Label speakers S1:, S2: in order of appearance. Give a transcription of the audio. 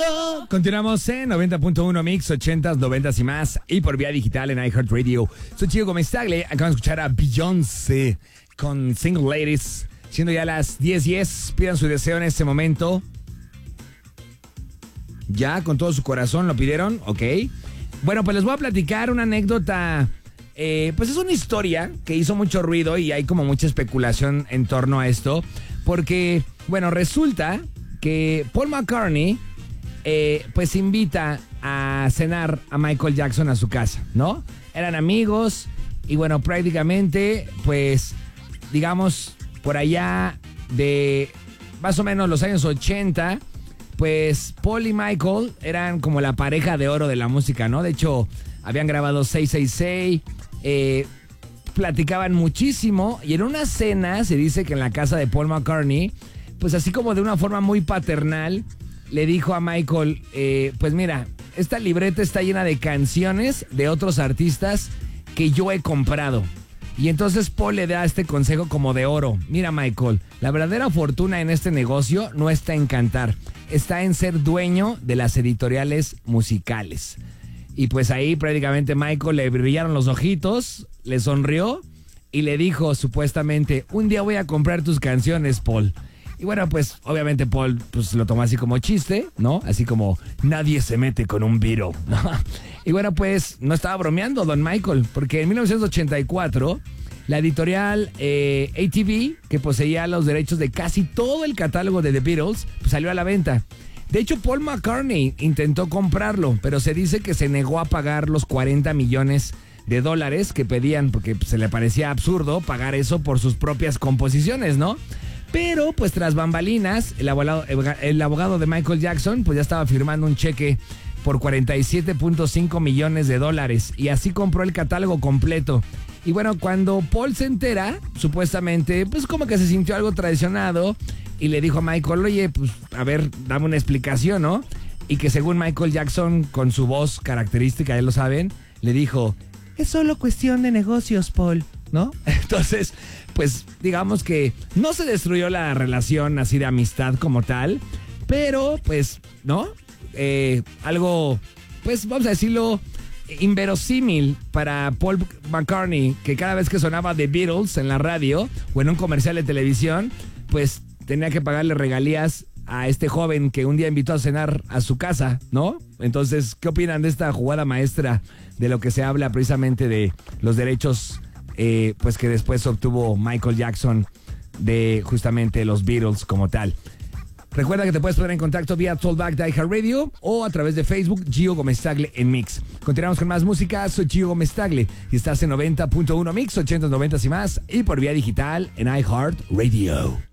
S1: Continuamos en 90.1 Mix, 80s, 90s y más. Y por vía digital en iHeartRadio. Soy Chico Gómez Tagle. Acaban de escuchar a Beyoncé con Single Ladies. Siendo ya las 10:10. Pidan su deseo en este momento. ¿Ya? ¿Con todo su corazón lo pidieron? Ok. Bueno, pues les voy a platicar una anécdota. Pues es una historia que hizo mucho ruido y hay como mucha especulación en torno a esto. Porque, bueno, resulta que Paul McCartney pues invita a cenar a Michael Jackson a su casa, ¿no? Eran amigos y bueno, prácticamente pues digamos por allá de más o menos los años 80, pues Paul y Michael eran como la pareja de oro de la música, ¿no? De hecho, habían grabado 666, platicaban muchísimo y en una cena se dice que en la casa de Paul McCartney, pues así como de una forma muy paternal, le dijo a Michael, pues mira, esta libreta está llena de canciones de otros artistas que yo he comprado. Y entonces Paul le da este consejo como de oro. Mira, Michael, la verdadera fortuna en este negocio no está en cantar, está en ser dueño de las editoriales musicales. Y pues ahí prácticamente Michael le brillaron los ojitos, le sonrió y le dijo supuestamente, un día voy a comprar tus canciones, Paul. Y bueno, pues obviamente Paul pues lo tomó así como chiste, ¿no? Así como nadie se mete con un Beatle, ¿no? Y bueno, pues no estaba bromeando don Michael, porque en 1984 la editorial ATV, que poseía los derechos de casi todo el catálogo de The Beatles, pues salió a la venta. De hecho, Paul McCartney intentó comprarlo, pero se dice que se negó a pagar los 40 millones de dólares que pedían, porque se le parecía absurdo pagar eso por sus propias composiciones, ¿no? Pero, pues tras bambalinas, el abogado de Michael Jackson, pues ya estaba firmando un cheque por 47.5 millones de dólares y así compró el catálogo completo. Y bueno, cuando Paul se entera, supuestamente, pues como que se sintió algo traicionado y le dijo a Michael, oye, pues a ver, dame una explicación, ¿no? Y que según Michael Jackson, con su voz característica, ya lo saben, le dijo, es solo cuestión de negocios, Paul, ¿no? Entonces, pues digamos que no se destruyó la relación así de amistad como tal, pero pues, ¿no? Algo, pues vamos a decirlo, inverosímil para Paul McCartney, que cada vez que sonaba The Beatles en la radio o en un comercial de televisión, pues tenía que pagarle regalías a este joven que un día invitó a cenar a su casa, ¿no? Entonces, ¿qué opinan de esta jugada maestra de lo que se habla precisamente de los derechos pues que después obtuvo Michael Jackson de justamente los Beatles como tal? Recuerda que te puedes poner en contacto vía Tollback de iHeartRadio o a través de Facebook, Gio Gómez Tagle en Mix. Continuamos con más música, soy Gio Gómez Tagle y estás en 90.1 Mix, 80, 90 y más y por vía digital en iHeartRadio.